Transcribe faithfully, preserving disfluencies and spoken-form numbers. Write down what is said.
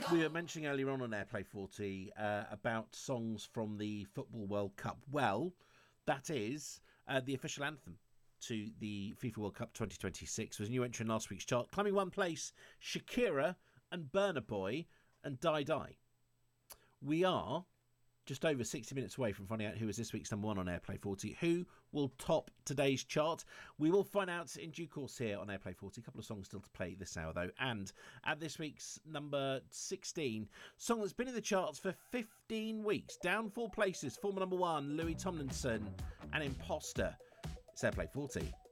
We were mentioning earlier on on Airplay forty uh, about songs from the Football World Cup. Well, that is uh, the official anthem to the FIFA World Cup twenty twenty-six. Was a new entry in last week's chart. Climbing one place, Shakira and Burna Boy and Die Die. We are just over sixty minutes away from finding out who is this week's number one on Airplay forty. Who will top today's chart? We will find out in due course here on Airplay forty. A couple of songs still to play this hour, though. And at this week's number sixteen, song that's been in the charts for fifteen weeks. Down four places. Former number one, Louis Tomlinson and Imposter. It's Airplay forty.